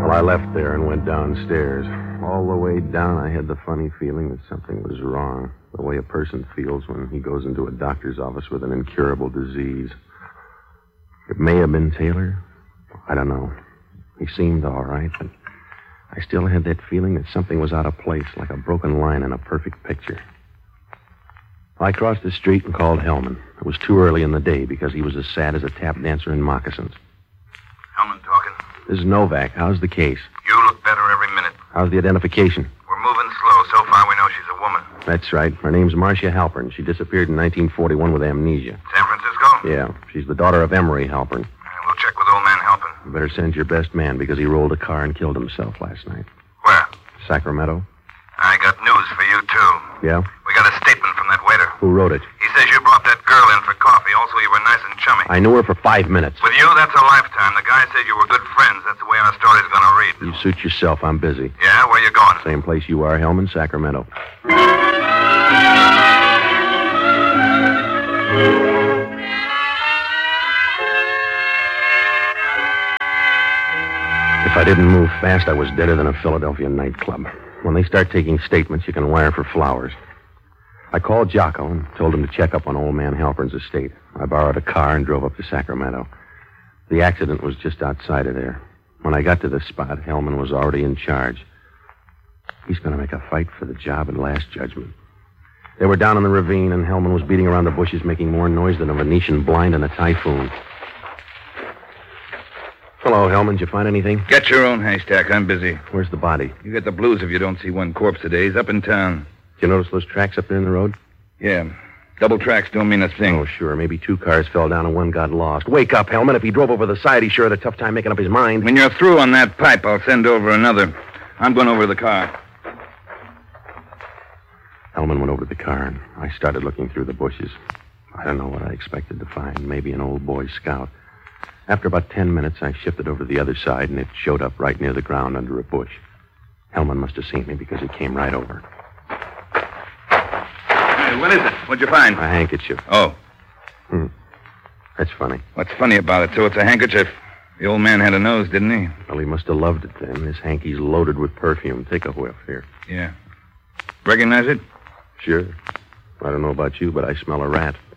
Well, I left there and went downstairs. All the way down, I had the funny feeling that something was wrong. The way a person feels when he goes into a doctor's office with an incurable disease. It may have been Taylor. I don't know. He seemed all right, but I still had that feeling that something was out of place, like a broken line in a perfect picture. I crossed the street and called Hellman. It was too early in the day because he was as sad as a tap dancer in moccasins. Hellman talking. This is Novak. How's the case? You look better every minute. How's the identification? We're moving slow. So far, we know she's a woman. That's right. Her name's Marcia Halpern. She disappeared in 1941 with amnesia. San Francisco? Yeah. She's the daughter of Emery Halpern. We'll check with old man Halpern. You better send your best man because he rolled a car and killed himself last night. Where? Sacramento. I got news for you, too. Yeah? We got a statement from that waiter. Who wrote it? He says you brought that girl in for coffee. Also, you were nice and chummy. I knew her for 5 minutes. With you, that's a lifetime. The guy said you were good friends. That's the way our story's gonna read. You suit yourself. I'm busy. Yeah? Where you going? Same place you are, Hellman, Sacramento. If I didn't move fast, I was deader than a Philadelphia nightclub. When they start taking statements, you can wire for flowers. I called Jocko and told him to check up on old man Halpern's estate. I borrowed a car and drove up to Sacramento. The accident was just outside of there. When I got to the spot, Hellman was already in charge. He's going to make a fight for the job at Last Judgment. They were down in the ravine, and Hellman was beating around the bushes, making more noise than a Venetian blind in a typhoon. Hello, Hellman. Did you find anything? Get your own haystack. I'm busy. Where's the body? You get the blues if you don't see one corpse today. He's up in town. Did you notice those tracks up there in the road? Yeah. Double tracks don't mean a thing. Oh, sure. Maybe 2 cars fell down and one got lost. Wake up, Hellman. If he drove over the side, he sure had a tough time making up his mind. When you're through on that pipe, I'll send over another. I'm going over to the car. Hellman went over to the car, and I started looking through the bushes. I don't know what I expected to find. Maybe an old Boy Scout. After about 10 minutes, I shifted over to the other side, and it showed up right near the ground under a bush. Hellman must have seen me because he came right over. Hey, what is it? What'd you find? A handkerchief. Oh. That's funny. What's funny about it? So it's a handkerchief. The old man had a nose, didn't he? Well, he must have loved it then. This hanky's loaded with perfume. Take a whiff here. Yeah. Recognize it? Sure. I don't know about you, but I smell a rat.